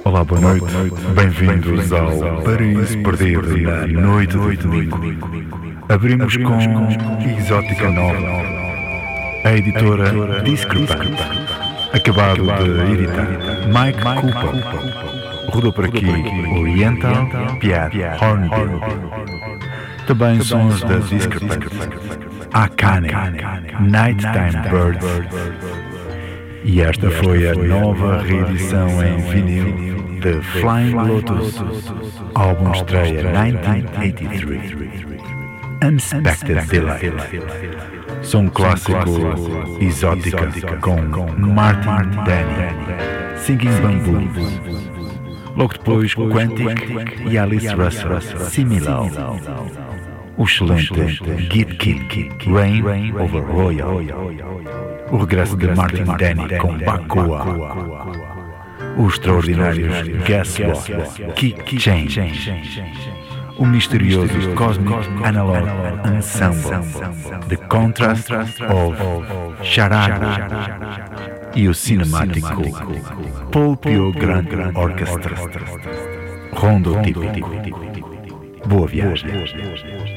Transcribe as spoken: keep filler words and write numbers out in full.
Olá, boa noite, bem-vindos ao Paraíso Perdido na noite de domingo. Abrimos com Exótica Nova, a editora Discrepante, acabado de editar Mike Cooper. Rodou por aqui Oriental Piat Hornbill. Também sons da Discrepante, Akane, Nighttime Birds. E esta foi a nova reedição em vinil de Flying Lotus, álbum estreia nineteen eighty-three, Unexpected Delight. Som clássico Exótica com Martin Denny, Singing Bamboos. Logo depois Quantic e Alice Russell, Similar. O excelente Git Kid, Rain Over Royal. O regresso de Martin Denny com Bacoa. Os extraordinários Guess What, Kick Change. O misterioso Cosmic Analog Ensemble, The Contrast of Charade. E o cinemático Paul Pio Grand Orchestra. Rondo típico. Boa viagem.